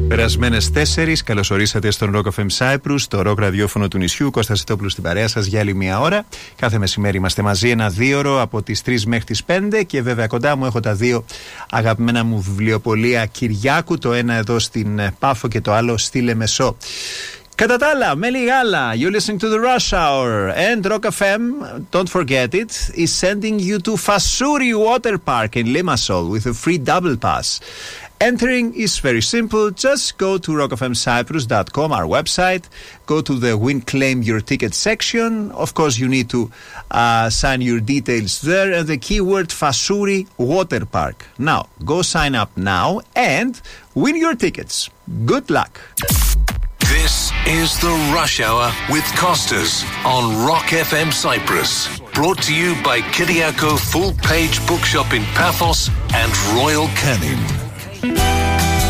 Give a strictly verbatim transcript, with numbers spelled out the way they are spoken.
Περασμένες τέσσερις, καλώς ορίσατε στον Rock εφ εμ Cyprus, το rock ραδιόφωνο του νησιού. Κώστας Σιτόπουλος στην παρέα σας για άλλη μία ώρα. Κάθε μεσημέρι είμαστε μαζί, ένα δίωρο από τις τρεις μέχρι τις πέντε. Και βέβαια κοντά μου έχω τα δύο αγαπημένα μου βιβλιοπωλεία Κυριάκου. Το ένα εδώ στην Πάφο και το άλλο στη Λεμεσό. Κατά τα άλλα, με λίγα, you're listening to the Rush Hour and Rock εφ εμ, don't forget it, is sending you to Fassouri Water Park in Limassol with a free double pass. Entering is very simple. Just go to rock f m cyprus dot com, our website. Go to the Win Claim Your Ticket section. Of course, you need to uh, sign your details there and the keyword Fassouri Water Park. Now, go sign up now and win your tickets. Good luck. This is the Rush Hour with Costas on Rock εφ εμ Cyprus. Brought to you by Kyriako Full Page Bookshop in Paphos and Royal Canin.